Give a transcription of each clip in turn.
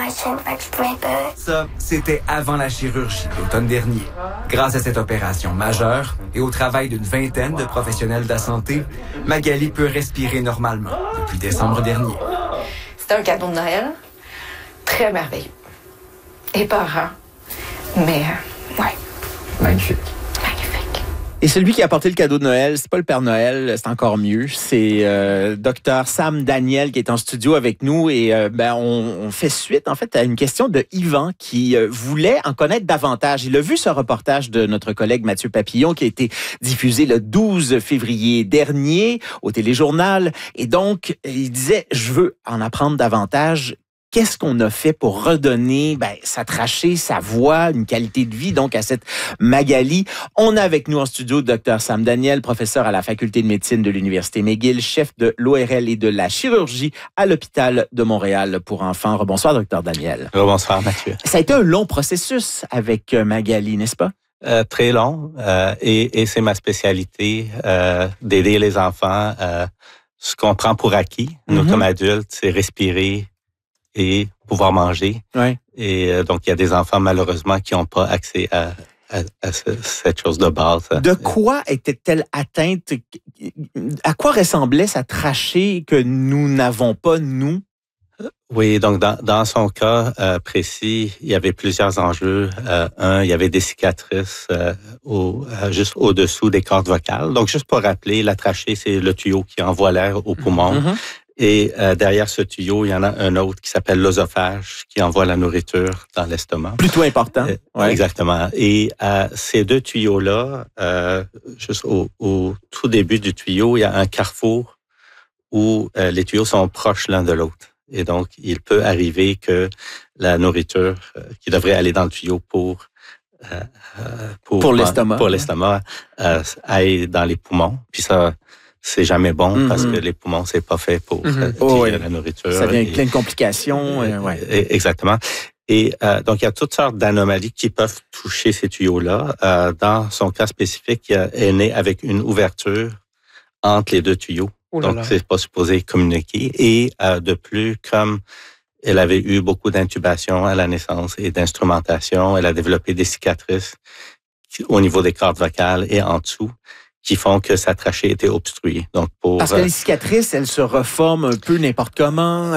ma chaîne, fait que je pouvais pas. Ça, c'était avant la chirurgie l'automne dernier. Grâce à cette opération majeure et au travail d'une vingtaine de professionnels de la santé, Magali peut respirer normalement depuis décembre dernier. C'était un cadeau de Noël très merveilleux. Épeurant. Mais, ouais. Magnifique. Magnifique. Et celui qui a apporté le cadeau de Noël, c'est pas le Père Noël, c'est encore mieux. C'est Dr Sam Daniel qui est en studio avec nous et on fait suite en fait à une question de Yvan qui voulait en connaître davantage. Il a vu ce reportage de notre collègue Mathieu Papillon qui a été diffusé le 12 février dernier au Téléjournal et donc il disait je veux en apprendre davantage. Qu'est-ce qu'on a fait pour redonner sa trachée, sa voix, une qualité de vie donc à cette Magali? On a avec nous en studio Dr Sam Daniel, professeur à la Faculté de médecine de l'Université McGill, chef de l'ORL et de la chirurgie à l'hôpital de Montréal pour enfants. Bonsoir, Dr Daniel. Bonsoir, Mathieu. Ça a été un long processus avec Magali, n'est-ce pas? Très long et c'est ma spécialité d'aider les enfants. Ce qu'on prend pour acquis, nous comme adultes, c'est respirer et pouvoir manger. Ouais. Et donc, il y a des enfants, malheureusement, qui n'ont pas accès à cette chose de base. De quoi était-elle atteinte? À quoi ressemblait sa trachée que nous n'avons pas, nous? Oui, donc dans son cas précis, il y avait plusieurs enjeux. Il y avait des cicatrices juste au-dessous des cordes vocales. Donc, juste pour rappeler, la trachée, c'est le tuyau qui envoie l'air au poumon. Et derrière ce tuyau, il y en a un autre qui s'appelle l'œsophage, qui envoie la nourriture dans l'estomac. Plutôt important. Ouais. Exactement. Et ces deux tuyaux-là, juste au tout début du tuyau, il y a un carrefour où les tuyaux sont proches l'un de l'autre. Et donc, il peut arriver que la nourriture qui devrait aller dans le tuyau pour l'estomac aille dans les poumons. Puis ça, c'est jamais bon parce que les poumons, c'est pas fait pour digérer la nourriture. Ça vient avec plein de complications. Exactement. Et donc, il y a toutes sortes d'anomalies qui peuvent toucher ces tuyaux-là. Dans son cas spécifique, il est né avec une ouverture entre les deux tuyaux. Donc, c'est pas supposé communiquer. Et de plus, comme elle avait eu beaucoup d'intubation à la naissance et d'instrumentation, elle a développé des cicatrices au niveau des cordes vocales et en dessous, qui font que sa trachée était obstruée. Donc parce que les cicatrices, elles se reforment un peu n'importe comment.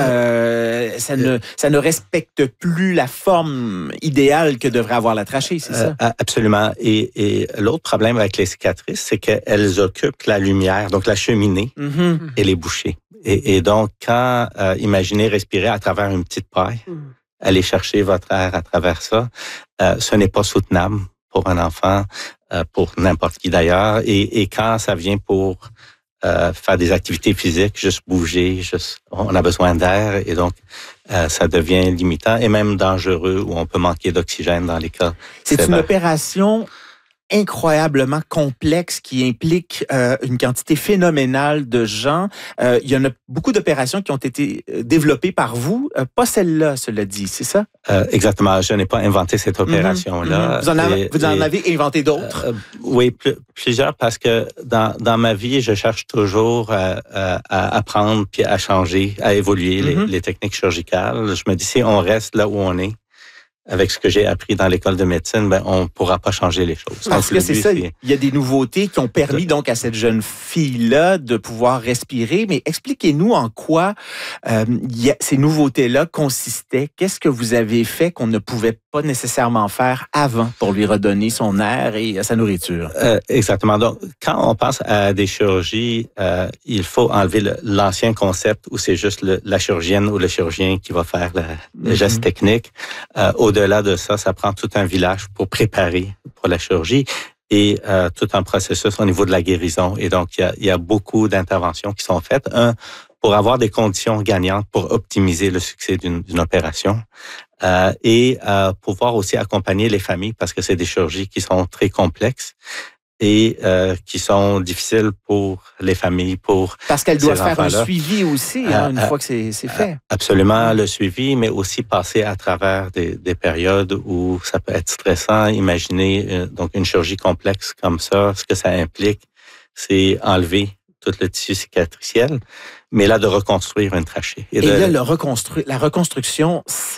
Ça ne respecte plus la forme idéale que devrait avoir la trachée, c'est ça? Absolument. Et l'autre problème avec les cicatrices, c'est qu'elles occupent la lumière, donc la cheminée et les bouchées. Et donc, quand imaginez respirer à travers une petite paille, aller chercher votre air à travers ça, ce n'est pas soutenable pour un enfant, pour n'importe qui d'ailleurs. Et quand ça vient pour faire des activités physiques, juste bouger, on a besoin d'air et donc ça devient limitant et même dangereux où on peut manquer d'oxygène dans les cas. C'est une opération incroyablement complexe qui implique une quantité phénoménale de gens. Il y en a beaucoup d'opérations qui ont été développées par vous, pas celle-là, cela dit, c'est ça? Exactement. Je n'ai pas inventé cette opération-là. Vous en avez inventé d'autres? Oui, plusieurs, parce que dans ma vie, je cherche toujours à apprendre puis à changer, à évoluer les techniques chirurgicales. Je me dis, si on reste là où on est, avec ce que j'ai appris dans l'école de médecine, on ne pourra pas changer les choses. Parce que c'est ça, il y a des nouveautés qui ont permis donc à cette jeune fille-là de pouvoir respirer. Mais expliquez-nous en quoi ces nouveautés-là consistaient. Qu'est-ce que vous avez fait qu'on ne pouvait pas nécessairement faire avant pour lui redonner son air et sa nourriture? Exactement. Donc, quand on pense à des chirurgies, il faut enlever l'ancien concept où c'est juste la chirurgienne ou le chirurgien qui va faire le geste technique. Au-delà de ça, ça prend tout un village pour préparer pour la chirurgie et tout un processus au niveau de la guérison. Et donc, il y a beaucoup d'interventions qui sont faites. Pour avoir des conditions gagnantes pour optimiser le succès d'une opération et pouvoir aussi accompagner les familles parce que c'est des chirurgies qui sont très complexes et qui sont difficiles pour les familles, parce qu'elles doivent faire un suivi aussi, une fois que c'est fait. Absolument, le suivi, mais aussi passer à travers des périodes où ça peut être stressant. Imaginez donc une chirurgie complexe comme ça, ce que ça implique, c'est enlever tout le tissu cicatriciel, mais là de reconstruire une trachée. Et là, la reconstruction,